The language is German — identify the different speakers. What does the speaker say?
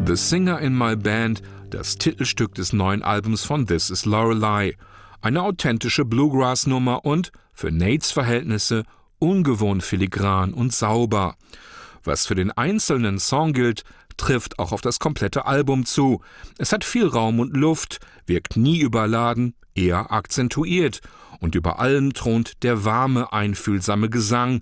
Speaker 1: The Singer in My Band, das Titelstück des neuen Albums von This Is Lorelei. Eine authentische Bluegrass-Nummer und, für Nates Verhältnisse, ungewohnt filigran und sauber. Was für den einzelnen Song gilt, trifft auch auf das komplette Album zu. Es hat viel Raum und Luft, wirkt nie überladen, eher akzentuiert. Und über allem thront der warme, einfühlsame Gesang,